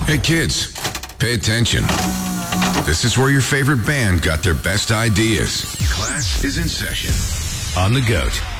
Hey kids, pay attention. This is where your favorite band got their best ideas. Class is in session on the GOAT.